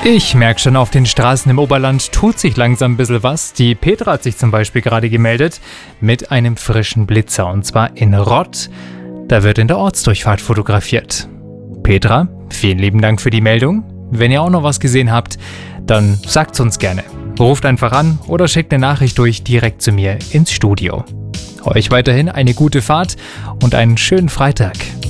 Ich merke schon, auf den Straßen im Oberland tut sich langsam ein bisschen was. Die Petra hat sich zum Beispiel gerade gemeldet mit einem frischen Blitzer, und zwar in Rott. Da wird in der Ortsdurchfahrt fotografiert. Petra, vielen lieben Dank für die Meldung. Wenn ihr auch noch was gesehen habt, dann sagt's uns gerne. Ruft einfach an oder schickt eine Nachricht durch direkt zu mir ins Studio. Euch weiterhin eine gute Fahrt und einen schönen Freitag.